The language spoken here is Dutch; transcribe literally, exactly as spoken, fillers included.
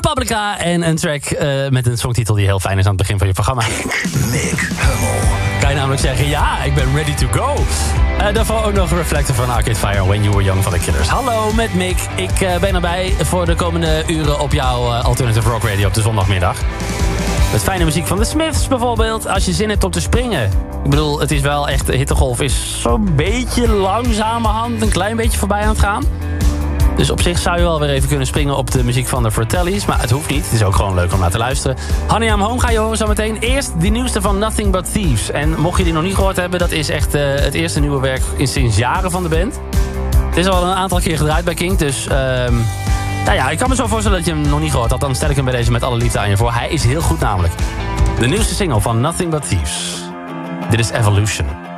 Republica en een track uh, met een songtitel die heel fijn is aan het begin van je programma. Mick Hummel. Kan je namelijk zeggen, ja, ik ben ready to go. Uh, daarvoor ook nog Reflector van Arcade Fire, When You Were Young van de Killers. Hallo, met Mick. Ik uh, ben erbij voor de komende uren op jouw uh, Alternative Rock Radio op de zondagmiddag. Met fijne muziek van de Smiths bijvoorbeeld, als je zin hebt om te springen. Ik bedoel, het is wel echt, de hittegolf is zo'n beetje langzamerhand een klein beetje voorbij aan het gaan. Dus op zich zou je wel weer even kunnen springen op de muziek van de Fratellis. Maar het hoeft niet. Het is ook gewoon leuk om naar te luisteren. Honey I'm Home ga je horen zo meteen. Eerst die nieuwste van Nothing But Thieves. En mocht je die nog niet gehoord hebben, dat is echt uh, het eerste nieuwe werk in sinds jaren van de band. Het is al een aantal keer gedraaid bij Kink. Dus uh, nou ja, ik kan me zo voorstellen dat je hem nog niet gehoord had. Dan stel ik hem bij deze met alle liefde aan je voor. Hij is heel goed namelijk. De nieuwste single van Nothing But Thieves. Dit is Evolution.